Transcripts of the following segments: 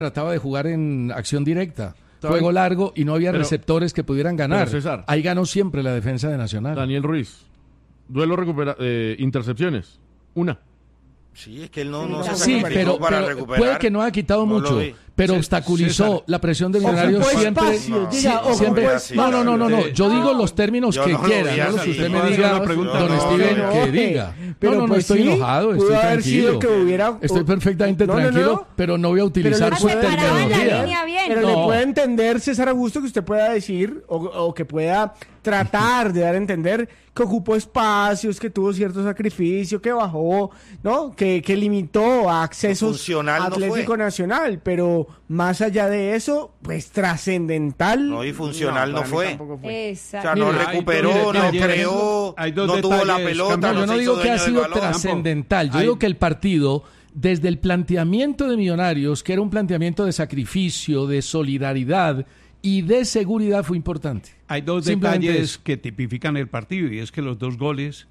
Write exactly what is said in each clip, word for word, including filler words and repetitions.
trataba de jugar en acción directa, juego largo y no había pero, receptores que pudieran ganar. César, ahí ganó siempre la defensa de Nacional. Daniel Ruiz, duelo recupera, eh, intercepciones, una. Sí, es que él no, no se sí, pero, para pero recuperar. Puede que no haya quitado no mucho, pero obstaculizó César. La presión de Millonarios siempre. No, diga, sí, siempre así, no, no, no, no, no. Yo digo los términos yo que no quiera, no que usted me diga, don Steven, que diga. Pero no, no, no pues estoy sí, enojado, estoy tranquilo. Que hubiera... Estoy perfectamente no, tranquilo, no, no. pero no voy a utilizar su terminología. Pero le puede entender, César Augusto, que usted pueda decir o, o que pueda tratar de dar a entender que ocupó espacios, que tuvo cierto sacrificio, que bajó, ¿no? Que, que limitó a accesos funcional Atlético no Nacional, pero más allá de eso, pues trascendental. No, y funcional no, no fue. fue. Exacto. O sea, no Mira, recuperó, no creó, no tuvo la pelota. No, yo no digo que ha sido trascendental, yo digo que el partido, desde el planteamiento de Millonarios, que era un planteamiento de sacrificio, de solidaridad y de seguridad, fue importante. Hay dos detalles que tipifican el partido, y es que los dos goles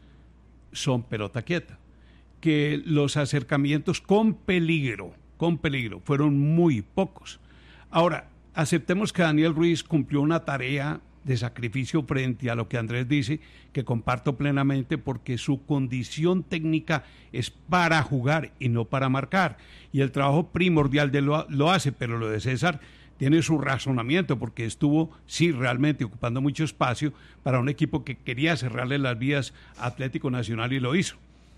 son pelota quieta, que los acercamientos con peligro, con peligro, fueron muy pocos. Ahora, aceptemos que Daniel Ruiz cumplió una tarea de sacrificio frente a lo que Andrés dice, que comparto plenamente, porque su condición técnica es para jugar y no para marcar, y el trabajo primordial de lo, lo hace, pero lo de César tiene su razonamiento, porque estuvo, sí, realmente ocupando mucho espacio para un equipo que quería cerrarle las vías a Atlético Nacional y lo hizo.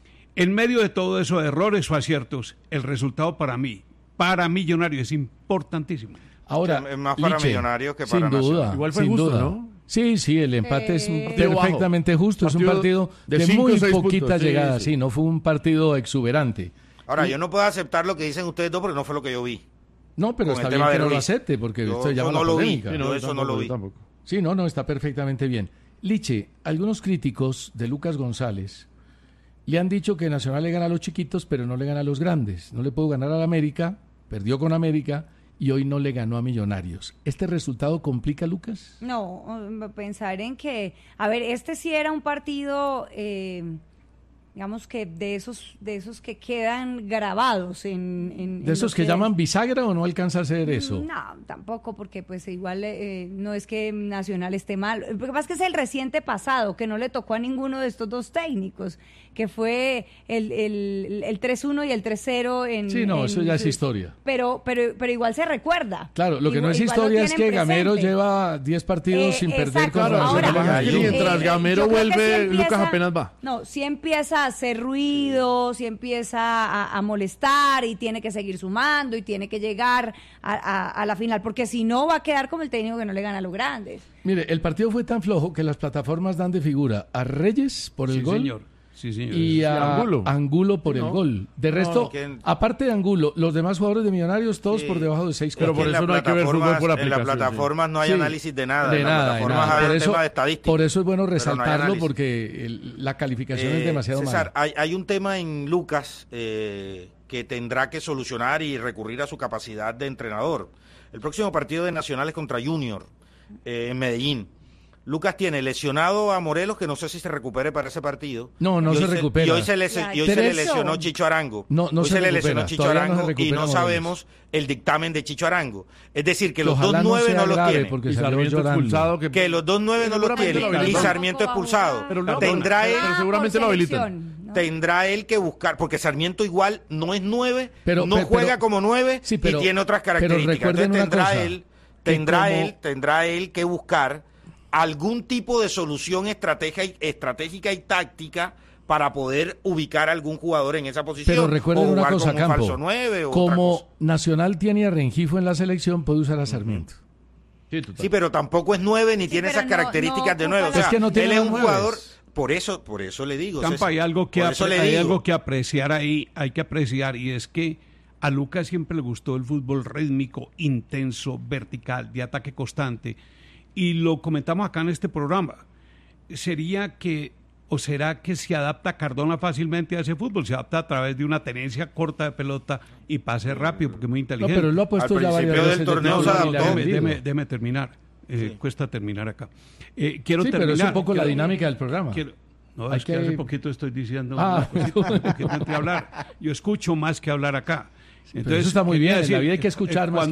En medio de todo eso, errores o aciertos, el resultado para mí, para Millonarios, es importantísimo. Ahora, es más para Liche, Millonarios que para sin duda, Nacional. Igual fue sin justo, duda. ¿no? Sí, sí, el empate eh, es perfectamente justo. Partido es un partido de, de muy poquitas puntos, llegadas. Sí, sí. sí, no fue un partido exuberante. Ahora, y, yo no puedo aceptar lo que dicen ustedes dos porque no fue lo que yo vi. No, pero está bien que no lo acepte, porque yo, esto llama no la polémica. Sí, no, yo eso tampoco, no lo vi. Tampoco. Sí, no, no, está perfectamente bien. Liche, algunos críticos de Lucas González le han dicho que Nacional le gana a los chiquitos, pero no le gana a los grandes. No le pudo ganar a la América, perdió con América y hoy no le ganó a Millonarios. ¿Este resultado complica a Lucas? No, pensar en que, a ver, este sí era un partido... Eh, digamos que de esos de esos que quedan grabados en... en ¿De esos que, que llaman bisagra o no alcanza a ser eso? No, tampoco, porque pues igual eh, no es que Nacional esté mal. Lo que pasa es que es el reciente pasado, que no le tocó a ninguno de estos dos técnicos, que fue el, el, el tres uno y el tres cero en... Sí, no, en, eso ya es historia. Pero, pero, pero igual se recuerda. Claro, lo que igual, no es historia es que presente. Gamero lleva diez partidos eh, sin exacto. perder con claro, ahora, eh, mientras eh, Gamero vuelve, sí empieza, Lucas apenas va. No, si empieza a hacer ruido, si empieza a, a molestar y tiene que seguir sumando y tiene que llegar a, a, a la final, porque si no va a quedar como el técnico que no le gana a los grandes. Mire, el partido fue tan flojo que las plataformas dan de figura a Reyes por el sí, gol. Señor. Sí, señor. Y a Angulo, Angulo por no, el gol. De no, resto, que... aparte de Angulo, los demás jugadores de Millonarios, todos sí, por debajo de seis. Pero por eso no hay que ver fútbol por aplicación. En las plataformas sí. no hay sí. análisis de nada. De en nada, las plataformas nada. hay Por un eso, tema de estadística. Por eso es bueno resaltarlo, no porque el, la calificación eh, es demasiado César, mala. Hay, hay un tema en Lucas eh, que tendrá que solucionar y recurrir a su capacidad de entrenador. El próximo partido de Nacional es contra Junior eh, en Medellín. Lucas tiene lesionado a Morelos, que no sé si se recupere para ese partido. No, no se recupera. Y hoy se, les, y hoy se le lesionó Chicho Arango. No, no hoy se, se le recupera. lesionó Chicho Todavía Arango no y no Morelos. sabemos el dictamen de Chicho Arango. Es decir, que los Ojalá dos nueve no, no los tienen. Porque y Sarmiento expulsado. Que... que los dos nueve no los tienen. Y Sarmiento expulsado. Pero no, tendrá él, pero seguramente lo habilitan. ¿no? Tendrá él que buscar, porque Sarmiento igual no es nueve, pero, no pero, juega pero, como nueve sí, pero, y tiene otras características. Entonces tendrá cosa, él, tendrá como... él, tendrá él que buscar algún tipo de solución estratégica y, estratégica y táctica para poder ubicar a algún jugador en esa posición. Pero recuerden o una cosa, con un Campo, falso nueve o como otra cosa. Nacional tiene a Rengifo en la selección, puede usar a Sarmiento. Sí, sí, pero tampoco es nueve ni sí, tiene esas no, características no, de nueve. O sea, es que no tiene él es un nueves. jugador... Por eso, por eso le digo. Campa, hay algo que apre- hay algo que apreciar ahí, hay que apreciar, y es que a Lucas siempre le gustó el fútbol rítmico, intenso, vertical, de ataque constante, y lo comentamos acá en este programa. Sería que, o será que se adapta Cardona fácilmente a ese fútbol, se adapta a través de una tenencia corta de pelota y pase rápido, porque es muy inteligente. No, pero él lo ha puesto Al ya varias del veces. torneo se adaptó. Déjeme terminar. Eh, sí. Cuesta terminar acá. Eh, quiero sí, terminar. pero es un poco quiero, la dinámica del programa. Quiero, no, Hay es que... que hace poquito estoy diciendo ah. una cosita, que no te hablar. Yo escucho más que hablar acá. Pero eso está muy quería bien, en la vida hay que eh, escuchar más cuando